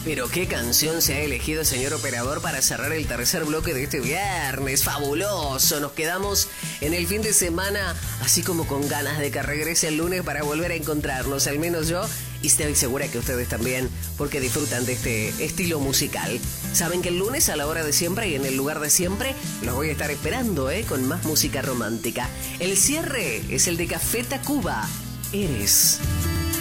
Pero qué canción se ha elegido, señor operador, para cerrar el tercer bloque de este viernes. Fabuloso. Nos quedamos en el fin de semana así como con ganas de que regrese el lunes para volver a encontrarnos, al menos yo, y estoy segura que ustedes también, porque disfrutan de este estilo musical. Saben que el lunes a la hora de siempre y en el lugar de siempre los voy a estar esperando, con más música romántica. El cierre es el de Café Tacuba. Eres.